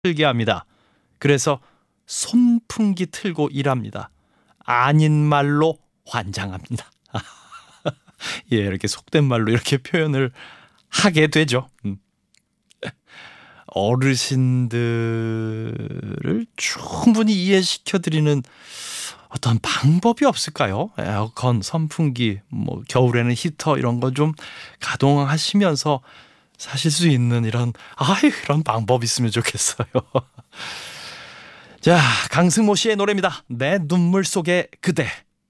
틀게 합니다. 그래서 손풍기 틀고 일합니다. 아닌 말로 환장합니다. 예, 이렇게 속된 말로 이렇게 표현을 하게 되죠. 어르신들을 충분히 이해시켜 드리는 어떤 방법이 없을까요? 에어컨, 선풍기, 뭐 겨울에는 히터 이런 거 좀 가동하시면서 사실 수 있는 이런 방법 있으면 좋겠어요. 자, 강승모 씨의 노래입니다. 내 눈물 속의 그대.